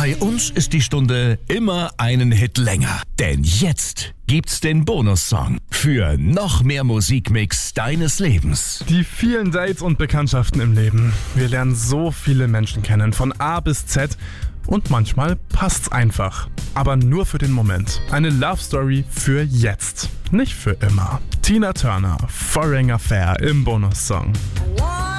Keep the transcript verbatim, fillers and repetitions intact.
Bei uns ist die Stunde immer einen Hit länger. Denn jetzt gibt's den Bonussong für noch mehr Musikmix deines Lebens. Die vielen Dates und Bekanntschaften im Leben. Wir lernen so viele Menschen kennen, von A bis Z. Und manchmal passt's einfach. Aber nur für den Moment. Eine Love Story für jetzt. Nicht für immer. Tina Turner, Foreign Affair im Bonussong. One